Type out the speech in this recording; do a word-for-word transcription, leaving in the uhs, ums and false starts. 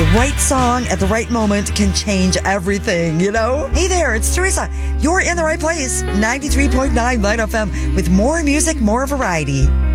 The right song at the right moment can change everything, you know? Hey there, it's Teresa. You're in the right place. ninety-three point nine Light F M with more music, more variety.